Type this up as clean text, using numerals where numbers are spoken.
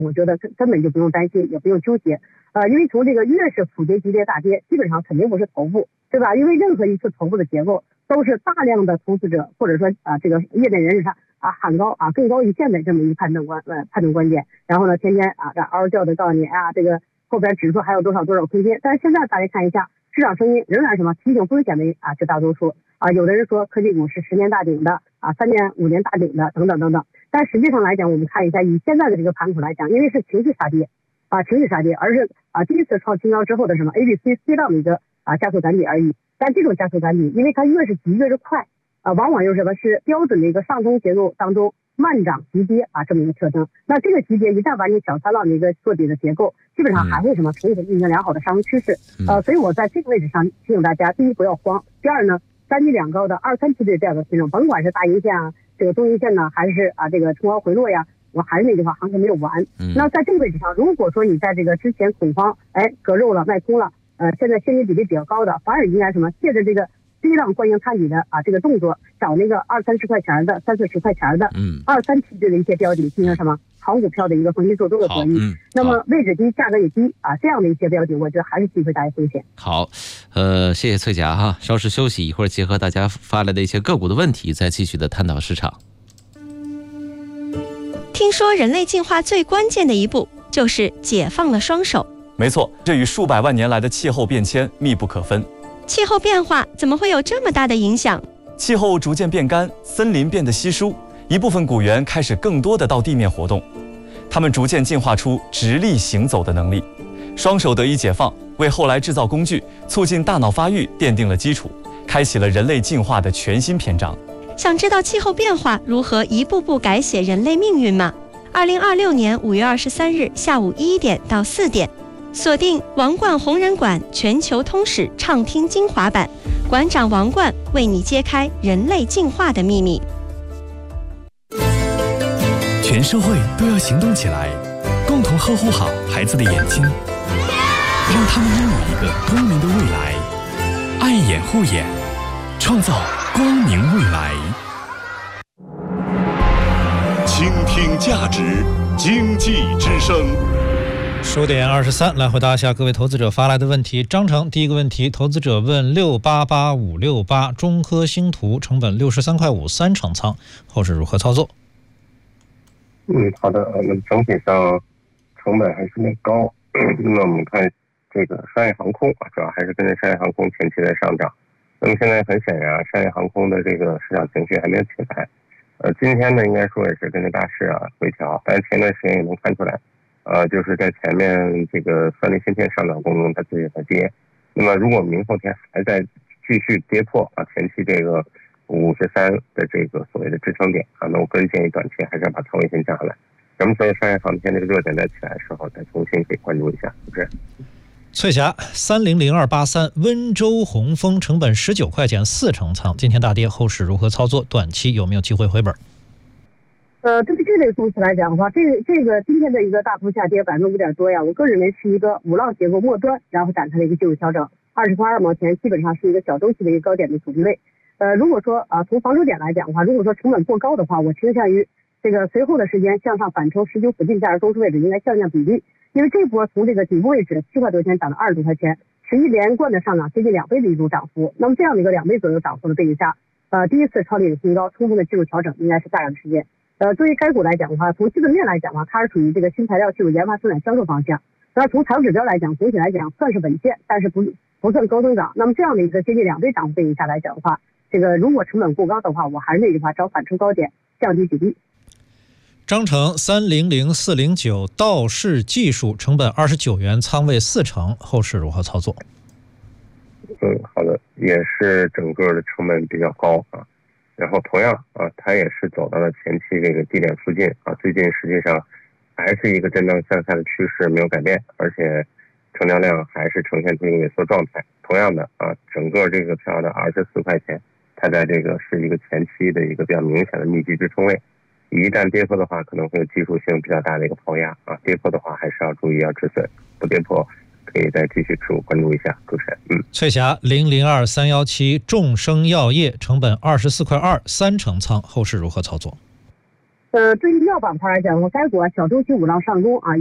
我觉得根本就不用担心，也不用纠结。因为从这个越是普跌急跌大跌，基本上肯定不是头部，对吧？因为任何一次头部的结构都是大量的投资者或者说这个业内人士上喊高更高一线的这么一判断关键。然后呢，天天这嗷叫的告诉你这个后边指数还有多少空间。但是现在大家看一下，市场声音仍然什么提醒风险为是大多数有的人说科技股是10年大顶的3年5年大顶的等等等等。但实际上来讲，我们看一下以现在的这个盘口来讲，因为是情绪杀跌，而是第一次创新高之后的什么 ABC 档的一个加速赶底而已。但这种加速赶底，因为它越是急越是快往往又什么是标准的一个上升结构当中慢涨急跌这么一个特征。那这个级别一旦完成小三浪的一个做底的结构，基本上还会什么呈现运行良好的上升趋势。所以我在这个位置上提醒大家，第一不要慌，第二呢3低2高的2、3梯队这样的品种，甭管是大阴线这个中阴线呢，还是这个冲高回落呀，我还是那句话，行情没有完。那在这个位置上，如果说你在这个之前恐慌割肉了卖空了，现在现金比例比较高的，反而应该什么借着这个低浪欢迎探底的这个动作，找那个20、30块钱的、30、40块钱的2、3梯队的一些标的进行什么好股票的一个逢低做多的博弈。那么位置低价格也低这样的一些标的，我觉得还是机会大于风险。 好，谢谢翠霞哈，稍事休息，一会儿结合大家发来的一些个股的问题，再继续的探讨市场。 听说人类进化最关键的一步就是解放了双手。 没错，这与数百万年来的气候变迁密不可分。 气候变化怎么会有这么大的影响？ 气候逐渐变干，森林变得稀疏，一部分古猿开始更多的到地面活动，它们逐渐进化出直立行走的能力，双手得以解放，为后来制造工具、促进大脑发育奠定了基础，开启了人类进化的全新篇章。 想知道气候变化如何一步步改写人类命运吗？2026年5月23日下午1点到4点，锁定王冠红人馆全球通史畅听精华版，馆长王冠为你揭开人类进化的秘密。 全社会都要行动起来，共同呵护好孩子的眼睛，让他们拥有一个光明的未来。爱眼护眼，创造光明未来。 倾听价值，经济之声。 10点23，来回答一下各位投资者发来的问题。张成，第一个问题，投资者问688568中科星图成本63.5块3成仓，后市如何操作？ 好的，整体上成本还是有点高。那么我们看这个商业航空主要还是跟着商业航空前期在上涨。那么现在很显然商业航空的这个市场情绪还没有起来。今天呢应该说也是跟着大势回调，但是前段时间也能看出来，就是在前面这个算力芯片上涨过程中它自己在跌。那么如果明后天还在继续跌破前期这个53的这个所谓的支撑点那我个人建议短期还是要把仓位先降下来。咱们所以商业航天这个热点再起来的时候，再重新可以关注一下，是不是？ 翠霞300283温州红枫成本19块钱4成仓，今天大跌，后市如何操作？短期有没有机会回本？ 对于这类公司来讲的话，这个今天的一个大幅下跌5%点多呀，我个人认为是一个五浪结构末端，然后展开了一个技术调整，20块2毛钱基本上是一个小周期的一个高点的阻力位。如果说从防守点来讲的话，如果说成本过高的话，我倾向于这个随后的时间向上反抽19附近价值中枢位置应该下降比例，因为这波从这个底部位置7块多钱涨到20多块钱，是一连贯的上涨接近2倍的一种涨幅。那么这样的一个2倍左右涨幅的背景下，第一次超历史新高，充分的技术调整应该是大量的时间。对于该股来讲的话，从基本面来讲的话，它是属于这个新材料技术研发、生产、销售方向。那从财务指标来讲，总体来讲算是稳健，但是不算高增长。那么这样的一个接近2倍涨幅背景下来讲的话，这个如果成本过高的话，我还是那句话，找反抽高点，降低比例。 张成300409道氏技术成本29元，仓位4成，后市如何操作？ 好的，也是整个的成本比较高然后同样它也是走到了前期这个低点附近最近实际上还是一个震荡向下的趋势没有改变，而且成交量还是呈现出一个萎缩状态。同样的整个这个票的24块钱，它在这个是一个前期的一个比较明显的密集支撑位，一旦跌破的话可能会有技术性比较大的一个抛压跌破的话还是要注意要止损，不跌破可以再继续持续关注一下。主持人翠霞002317众生药业成本24块2，3成仓，后市如何操作？ 对于医药板块来讲，该股小周期五浪上攻啊。